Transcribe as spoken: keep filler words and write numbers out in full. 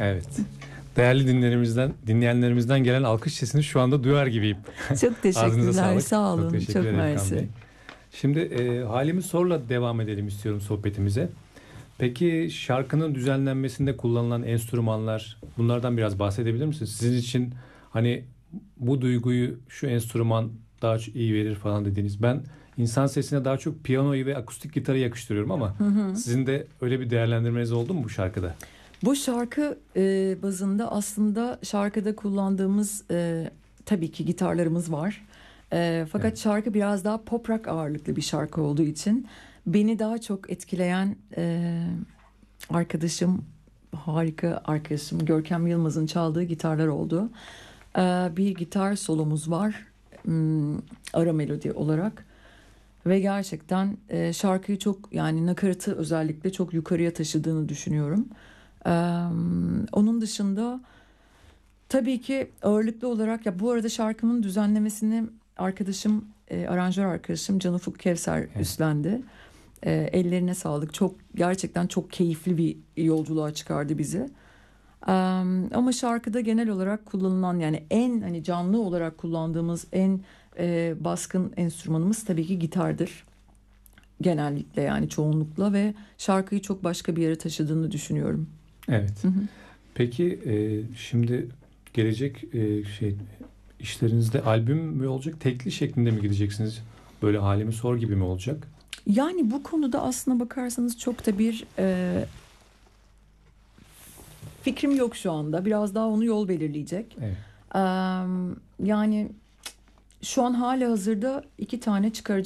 Evet. Değerli dinleyenlerimizden, dinleyenlerimizden gelen alkış sesini şu anda duyar gibiyim. Çok teşekkürler, sağ olun. Çok, teşekkür çok mersi. Şimdi e, Halimi Sor'la devam edelim istiyorum sohbetimize. Peki şarkının düzenlenmesinde kullanılan enstrümanlar, bunlardan biraz bahsedebilir misiniz? Sizin için hani bu duyguyu şu enstrüman daha iyi verir falan dediğiniz. Ben insan sesine daha çok piyanoyu ve akustik gitarı yakıştırıyorum ama hı hı. Sizin de öyle bir değerlendirmeniz oldu mu bu şarkıda? Bu şarkı e, bazında aslında şarkıda kullandığımız e, tabii ki gitarlarımız var. E, fakat evet. Şarkı biraz daha pop rock ağırlıklı bir şarkı olduğu için beni daha çok etkileyen e, arkadaşım, harika arkadaşım Görkem Yılmaz'ın çaldığı gitarlar oldu. E, bir gitar solomuz var, hmm, ara melodi olarak. Ve gerçekten e, şarkıyı çok, yani nakaratı özellikle çok yukarıya taşıdığını düşünüyorum. Ee, onun dışında tabii ki ağırlıklı olarak, ya bu arada şarkımın düzenlemesini arkadaşım, e, aranjör arkadaşım Can Ufuk Kevser evet. üstlendi. E, ellerine sağlık. Çok, gerçekten çok keyifli bir yolculuğa çıkardı bizi. E, ama şarkıda genel olarak kullanılan, yani en hani canlı olarak kullandığımız en e, baskın enstrümanımız tabii ki gitardır. Genellikle, yani çoğunlukla, ve şarkıyı çok başka bir yere taşıdığını düşünüyorum. Evet. Hı hı. Peki e, şimdi gelecek e, şey işlerinizde albüm mü olacak, tekli şeklinde mi gideceksiniz? Böyle Halimi Sor gibi mi olacak? Yani bu konuda aslına bakarsanız çok da bir e, fikrim yok şu anda. Biraz daha onu yol belirleyecek. Evet. E, yani şu an hala hazırda iki tane çıkaracağım.